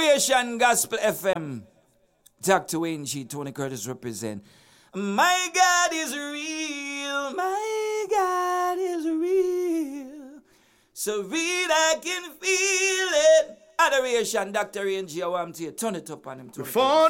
Adoration Gospel FM. Dr. Wayne G. Tony Curtis represent. My God is real. My God is real. So real I can feel it. Adoration, Dr. Wayne G. I want to turn it up on him.